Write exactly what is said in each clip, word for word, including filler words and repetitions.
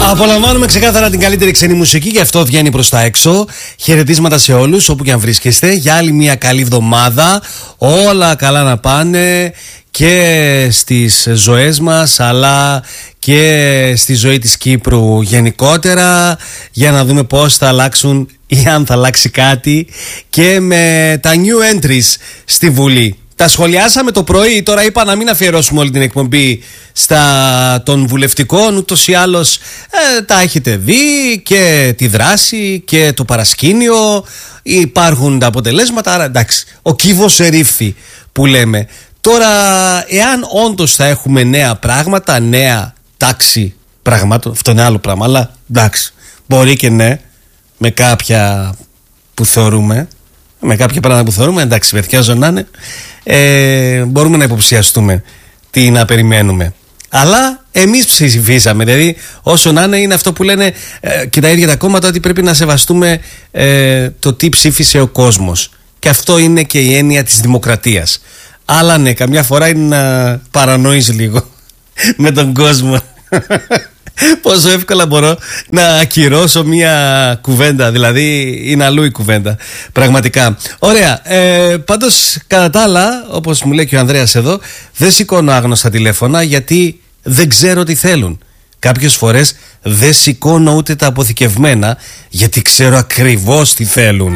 Απολαμβάνουμε ξεκάθαρα την καλύτερη ξένη μουσική, γι' αυτό βγαίνει προς τα έξω. Χαιρετίσματα σε όλους όπου και αν βρίσκεστε. Για άλλη μια καλή εβδομάδα. Όλα καλά να πάνε και στις ζωές μας, αλλά και στη ζωή της Κύπρου γενικότερα, για να δούμε πώς θα αλλάξουν ή αν θα αλλάξει κάτι και με τα new entries στη Βουλή. Τα σχολιάσαμε το πρωί, τώρα είπα να μην αφιερώσουμε όλη την εκπομπή στα των βουλευτικών, ούτως ή άλλως ε, τα έχετε δει και τη δράση και το παρασκήνιο, υπάρχουν τα αποτελέσματα, άρα εντάξει, ο κύβος ερήφθη που λέμε. Τώρα, εάν όντως θα έχουμε νέα πράγματα, νέα τάξη πραγμάτων, αυτό είναι άλλο πράγμα, αλλά εντάξει, μπορεί και ναι, με κάποια που θεωρούμε, με κάποια πράγματα που θεωρούμε, εντάξει, παιδιά, να είναι, ε, μπορούμε να υποψιαστούμε τι να περιμένουμε. Αλλά εμείς ψηφίσαμε, δηλαδή όσο να είναι, είναι αυτό που λένε ε, και τα ίδια τα κόμματα, ότι πρέπει να σεβαστούμε ε, το τι ψήφισε ο κόσμος. Και αυτό είναι και η έννοια της δημοκρατίας. Αλλά ναι, καμιά φορά είναι να παρανοείς λίγο με τον κόσμο. Πόσο εύκολα μπορώ να ακυρώσω μια κουβέντα, δηλαδή είναι αλλού η κουβέντα. Πραγματικά. Ωραία. Ε, πάντως, κατά τα άλλα, όπως μου λέει και ο Ανδρέας εδώ, δεν σηκώνω άγνωστα τηλέφωνα γιατί δεν ξέρω τι θέλουν. Κάποιες φορές δεν σηκώνω ούτε τα αποθηκευμένα γιατί ξέρω ακριβώς τι θέλουν.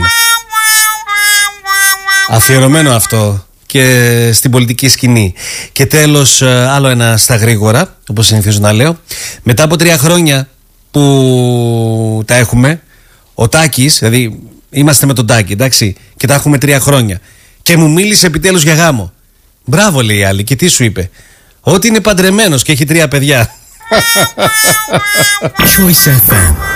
Αφιερωμένο αυτό και στην πολιτική σκηνή. Και τέλος, άλλο ένα στα γρήγορα, όπως συνηθίζω να λέω. Μετά από τρία χρόνια που τα έχουμε, ο Τάκης, δηλαδή είμαστε με τον Τάκη, εντάξει, και τα έχουμε τρία χρόνια, και μου μίλησε επιτέλους για γάμο. Μπράβο, λέει η άλλη. Και τι σου είπε? Ότι είναι παντρεμένος και έχει τρία παιδιά. Choice εφ εμ.